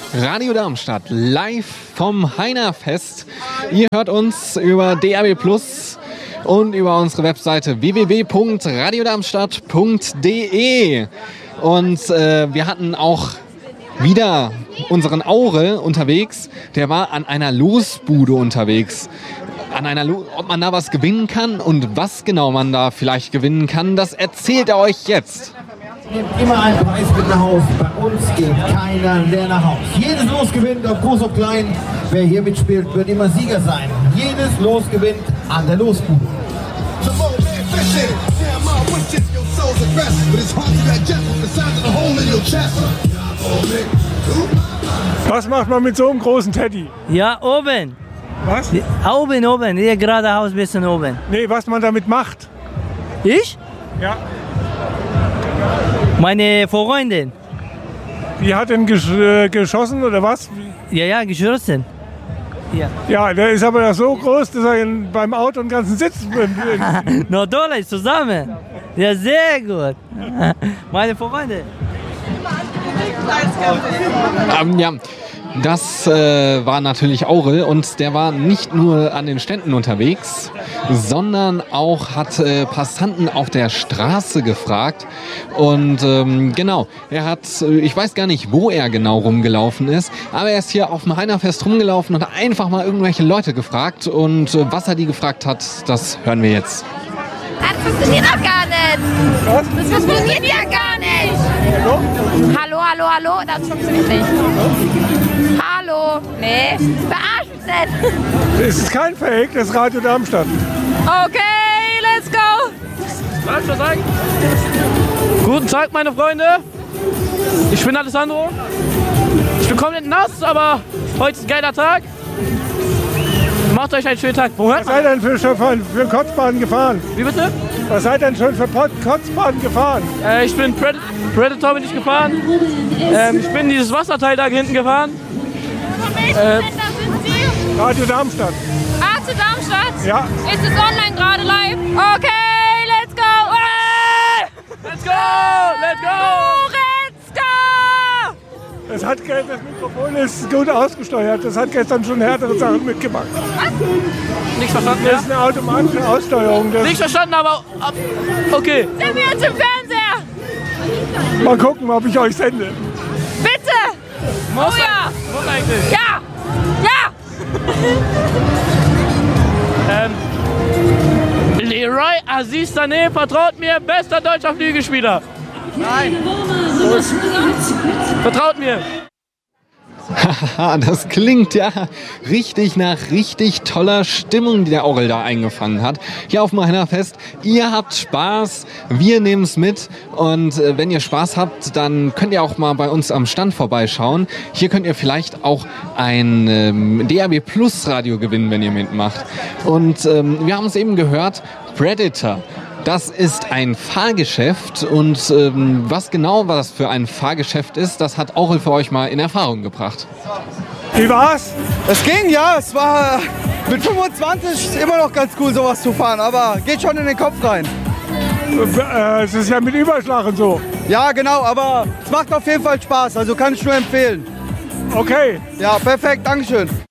Radio Darmstadt, live vom Heinerfest. Ihr hört uns über DAB+ und über unsere Webseite www.radiodarmstadt.de. Und wir hatten auch wieder unseren Aurel unterwegs. Der war an einer Losbude unterwegs. Ob man da was gewinnen kann und was genau man da vielleicht gewinnen kann, das erzählt er euch jetzt. Nehmt immer einen Preis mit nach Hause. Bei uns geht keiner leer nach Hause. Jedes Los gewinnt, ob groß ob klein. Wer hier mitspielt, wird immer Sieger sein. Jedes Los gewinnt an der Losbude. Was macht man mit so einem großen Teddy? Ja, oben. Was? Oben. Hier geradeaus, bisschen oben. Nee, was man damit macht. Ich? Ja. Meine Freundin. Die hat den geschossen oder was? Ja, geschossen. Ja. Ja, der ist aber so groß, dass er beim Auto den ganzen Sitz... No, dolle, zusammen. Ja, sehr gut. Meine Freunde. Ja, das war natürlich Aurel und der war nicht nur an den Ständen unterwegs, sondern auch hat Passanten auf der Straße gefragt. Und genau, er hat, ich weiß gar nicht, wo er genau rumgelaufen ist, aber er ist hier auf dem Heinerfest rumgelaufen und hat einfach mal irgendwelche Leute gefragt. Und was er die gefragt hat, das hören wir jetzt. Das funktioniert doch gar nicht. Was? Das funktioniert ja gar nicht. Hallo? Hallo? Das funktioniert nicht. Hallo? Nee, verarschen nicht. Es ist kein Fake, das ist Radio Darmstadt. Okay, let's go. Was soll ich sagen? Guten Tag, meine Freunde. Ich bin Alessandro. Ich bin komplett nass, aber heute ist ein geiler Tag. Macht euch einen schönen Tag. Wo hört Was seid ihr denn für Kotzbahnen gefahren? Wie bitte? Was seid ihr denn schon für Kotzbahnen gefahren? Ich bin Predator bin ich gefahren. Ich bin dieses Wasserteil da hinten gefahren. Von welchem Sender sind Sie? Radio Darmstadt. Zu Darmstadt? Ja. Ist es online gerade live? Okay, let's go. Let's go! Let's go! Das Mikrofon ist gut ausgesteuert. Das hat gestern schon härtere Sachen mitgemacht. Was? Nicht verstanden, Das ist eine automatische Aussteuerung. Nicht verstanden, aber okay. Sind wir jetzt im Fernseher? Mal gucken, ob ich euch sende. Bitte! Muss ja! Muss eigentlich. Ja! Leroy Aziz Sané vertraut mir, bester deutscher Flügelspieler. Nein. Vertraut mir. Haha, das klingt ja richtig nach richtig toller Stimmung, die der Aurel da eingefangen hat. Hier auf dem Heinerfest. Ihr habt Spaß, wir nehmen es mit. Und wenn ihr Spaß habt, dann könnt ihr auch mal bei uns am Stand vorbeischauen. Hier könnt ihr vielleicht auch ein DAB+ Radio gewinnen, wenn ihr mitmacht. Und wir haben es eben gehört, Predator. Das ist ein Fahrgeschäft und was genau das für ein Fahrgeschäft ist, das hat Aurel für euch mal in Erfahrung gebracht. Wie war's? Es ging, ja. Es war mit 25 immer noch ganz cool, sowas zu fahren, aber geht schon in den Kopf rein. Es ist ja mit Überschlag und so. Ja, genau, aber es macht auf jeden Fall Spaß, also kann ich nur empfehlen. Okay. Ja, perfekt, Dankeschön.